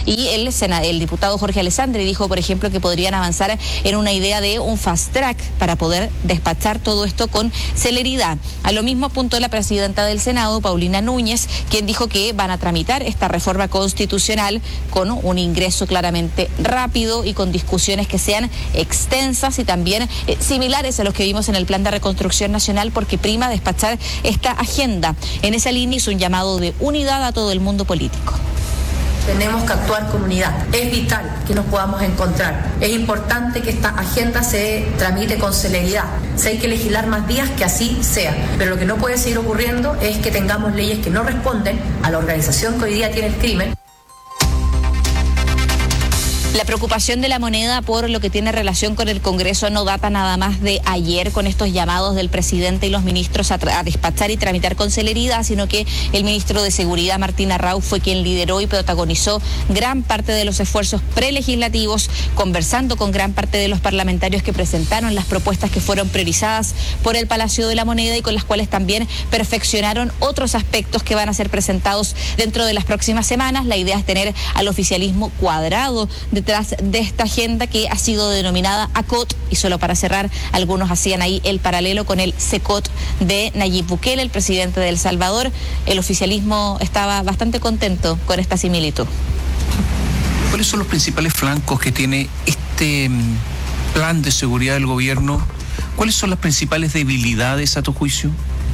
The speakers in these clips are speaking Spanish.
y el diputado Jorge Alessandri dijo, por ejemplo, que podrían avanzar en una idea de un fast track para poder despachar todo esto con celeridad. A lo mismo apuntó la presidenta del Senado, Paulina Núñez, quien dijo que van a tramitar esta reforma constitucional con un ingreso claramente rápido y con discusiones que sean extensas y también similares a los que vimos en el Plan de Reconstrucción Nacional, porque prima despachar esta agenda. En esa línea hizo un llamado de unidad a todo el mundo político. Tenemos que actuar con unidad. Es vital que nos podamos encontrar. Es importante que esta agenda se tramite con celeridad. Si hay que legislar más días, que así sea. Pero lo que no puede seguir ocurriendo es que tengamos leyes que no responden a la organización que hoy día tiene el crimen. La preocupación de La Moneda por lo que tiene relación con el Congreso no data nada más de ayer con estos llamados del presidente y los ministros a despachar y tramitar con celeridad, sino que el ministro de Seguridad, Martín Arrau, fue quien lideró y protagonizó gran parte de los esfuerzos prelegislativos, conversando con gran parte de los parlamentarios que presentaron las propuestas que fueron priorizadas por el Palacio de La Moneda y con las cuales también perfeccionaron otros aspectos que van a ser presentados dentro de las próximas semanas. La idea es tener al oficialismo cuadrado detrás de esta agenda que ha sido denominada ACOT, y solo para cerrar, algunos hacían ahí el paralelo con el SECOT de Nayib Bukele, el presidente de El Salvador. El oficialismo estaba bastante contento con esta similitud. ¿Cuáles son los principales flancos que tiene este plan de seguridad del gobierno? ¿Cuáles son las principales debilidades a tu juicio?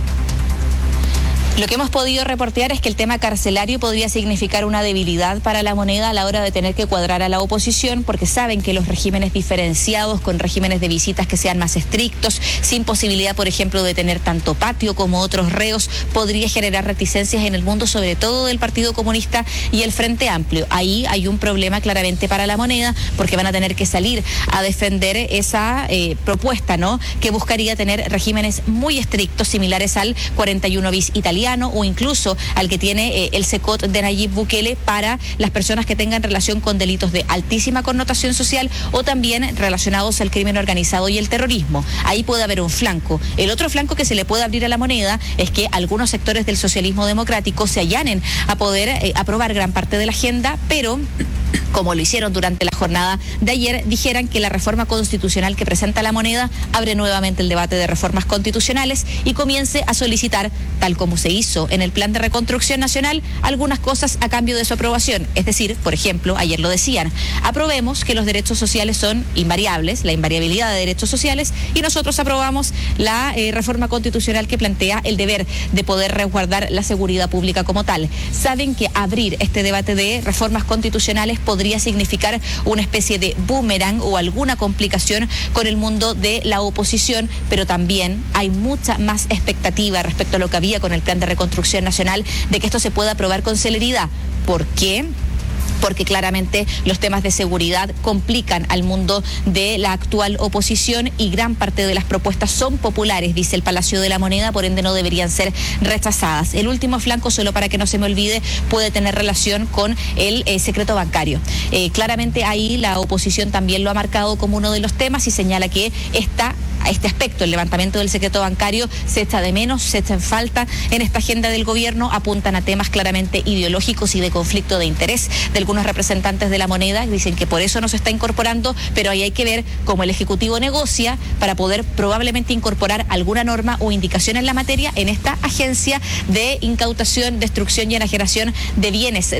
Lo que hemos podido reportear es que el tema carcelario podría significar una debilidad para La Moneda a la hora de tener que cuadrar a la oposición, porque saben que los regímenes diferenciados, con regímenes de visitas que sean más estrictos, sin posibilidad, por ejemplo, de tener tanto patio como otros reos, podría generar reticencias en el mundo, sobre todo del Partido Comunista y el Frente Amplio. Ahí hay un problema claramente para La Moneda, porque van a tener que salir a defender esa propuesta, ¿no?, que buscaría tener regímenes muy estrictos, similares al 41 bis italiano, o incluso al que tiene el SECOT de Nayib Bukele para las personas que tengan relación con delitos de altísima connotación social o también relacionados al crimen organizado y el terrorismo. Ahí puede haber un flanco. El otro flanco que se le puede abrir a La Moneda es que algunos sectores del socialismo democrático se allanen a poder aprobar gran parte de la agenda, pero como lo hicieron durante la jornada de ayer, dijeran que la reforma constitucional que presenta La Moneda abre nuevamente el debate de reformas constitucionales y comience a solicitar, tal como se hizo en el Plan de Reconstrucción Nacional, algunas cosas a cambio de su aprobación. Es decir, por ejemplo, ayer lo decían, aprobemos que los derechos sociales son invariables, la invariabilidad de derechos sociales, y nosotros aprobamos la reforma constitucional que plantea el deber de poder resguardar la seguridad pública como tal. Saben que abrir este debate de reformas constitucionales podría significar una especie de boomerang o alguna complicación con el mundo de la oposición, pero también hay mucha más expectativa respecto a lo que había con el Plan de Reconstrucción Nacional de que esto se pueda aprobar con celeridad. ¿Por qué? Porque claramente los temas de seguridad complican al mundo de la actual oposición y gran parte de las propuestas son populares, dice el Palacio de La Moneda, por ende no deberían ser rechazadas. El último flanco, solo para que no se me olvide, puede tener relación con el secreto bancario. Claramente ahí la oposición también lo ha marcado como uno de los temas y señala que este aspecto, el levantamiento del secreto bancario, se echa de menos, se echa en falta en esta agenda del gobierno. Apuntan a temas claramente ideológicos y de conflicto de interés de algunos representantes de La Moneda, dicen que por eso no se está incorporando, pero ahí hay que ver cómo el Ejecutivo negocia para poder probablemente incorporar alguna norma o indicación en la materia en esta agencia de incautación, destrucción y enajenación de bienes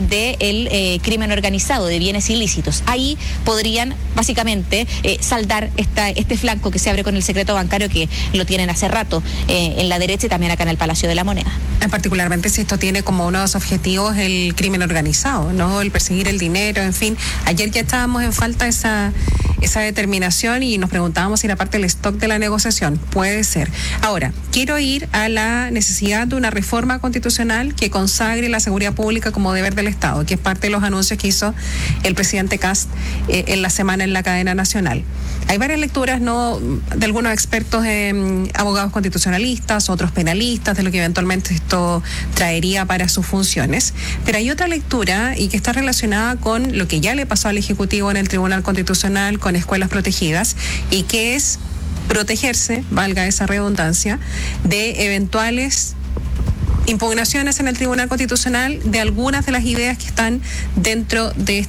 del crimen organizado, de bienes ilícitos. Ahí podrían básicamente saldar este flanco que se abre con el secreto bancario, que lo tienen hace rato en la derecha y también acá en el Palacio de La Moneda. Particularmente si esto tiene como uno de los objetivos el crimen organizado, ¿no? El perseguir el dinero, en fin. Ayer ya estábamos en falta esa determinación y nos preguntábamos si era parte del stock de la negociación. Puede ser. Ahora, quiero ir a la necesidad de una reforma constitucional que consagre la seguridad pública como deber del Estado, que es parte de los anuncios que hizo el presidente Kast en la semana en la cadena nacional. Hay varias lecturas, ¿no?, de algunos expertos, abogados constitucionalistas, otros penalistas, de lo que eventualmente esto traería para sus funciones. Pero hay otra lectura y que está relacionada con lo que ya le pasó al Ejecutivo en el Tribunal Constitucional con escuelas protegidas y que es protegerse, valga esa redundancia, de eventuales impugnaciones en el Tribunal Constitucional de algunas de las ideas que están dentro de